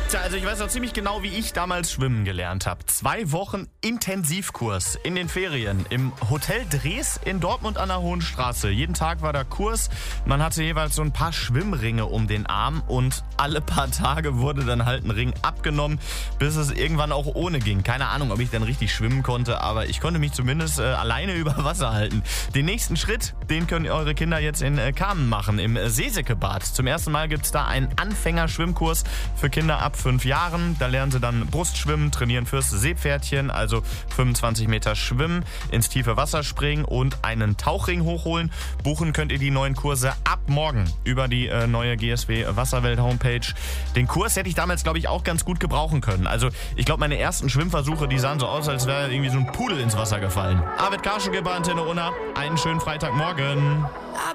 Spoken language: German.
Tja, also ich weiß noch ziemlich genau, wie ich damals schwimmen gelernt habe. 2 Wochen Intensivkurs in den Ferien im Hotel Drees in Dortmund an der Hohen Straße. Jeden Tag war da Kurs. Man hatte jeweils so ein paar Schwimmringe um den Arm und alle paar Tage wurde dann halt ein Ring abgenommen, bis es irgendwann auch ohne ging. Keine Ahnung, ob ich dann richtig schwimmen konnte, aber ich konnte mich zumindest alleine über Wasser halten. Den nächsten Schritt, den können eure Kinder jetzt in Kamen machen, im Seesäckebad. Zum ersten Mal gibt's da einen Anfängerschwimmkurs für Kinder ab 5 Jahren. Da lernen sie dann Brustschwimmen, trainieren fürs Seepferdchen, also 25 Meter schwimmen, ins tiefe Wasser springen und einen Tauchring hochholen. Buchen könnt ihr die neuen Kurse ab morgen über die neue GSW Wasserwelt Homepage. Den Kurs hätte ich damals, glaube ich, auch ganz gut gebrauchen können. Also ich glaube, meine ersten Schwimmversuche, die sahen so aus, als wäre irgendwie so ein Pudel ins Wasser gefallen. Arvid Karschengeber, Antenne Unna. Einen schönen Freitagmorgen.